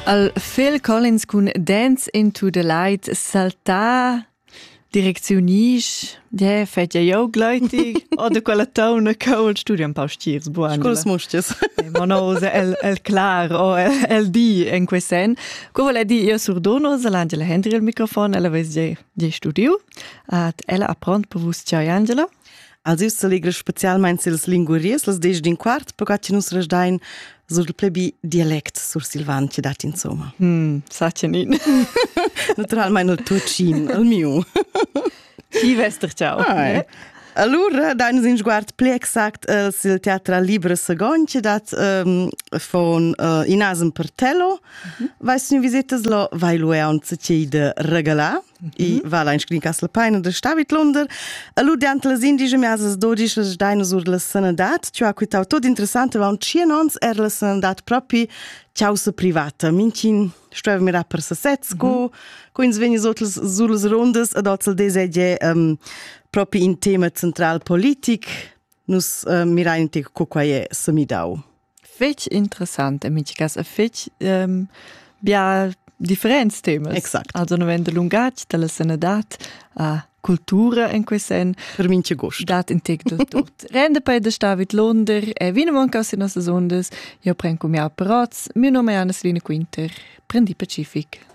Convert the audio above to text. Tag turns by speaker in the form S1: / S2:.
S1: Al Phil Collins con Dance into the Light salta direczionisch, ja, fetja jo gleitig, oder quella tona col studio un pa stiers buon.
S2: Sculs musches.
S1: Monose el clar o el di en quesen. Co vuole di io surdono Angela Hendry il microfono, ella ves je studio. At ella apprend per vos ciao Angela.
S2: Als io s'allegra specialmein sils linguaries, las deix din quart, perché nus resdain sul plebi dialect sur Silvan, ci dat insomma.
S1: Sace nin.
S2: Naturalmein il tuo cin, il mio.
S1: Chi vester ciao.
S2: Allora, da uns in sguard ple exact sil teatra Libra Sagonci dat von Inasem Pertello. Weißt du, visitas lo vai lo un cei de regala. I va la inscrin casla paina de Stavit Lunder. Allora, diant las indiges miasas 12 las daino sur la sanadat, cio acquitau tot interessante, va un cienons la sanadat propi ciausa privata. Mincin streve mi per sa setzco, coins veni sulle rondes, ad ozel desege propi in tema central politic, nus mirain te co quae samidau.
S1: Fetch interessant, amici cas, fetch bia differents temas.
S2: Exact.
S1: Also no vende lungac, della sanadat, cultura in quesen.
S2: Per mince gust.
S1: Dat in tec tot. Rende per de Stavit Lunder, vina mancas in nossas ondas, io prenco mia peroz, mio nome è Anna Selina Quinter, prendi Pacific.